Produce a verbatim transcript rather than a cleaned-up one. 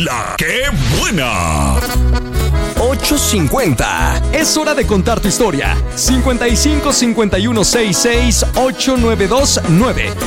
La ¡Qué buena! ocho cincuenta. Es hora de contar tu historia. cincuenta y cinco cincuenta y uno sesenta y seis ocho nueve dos nueve.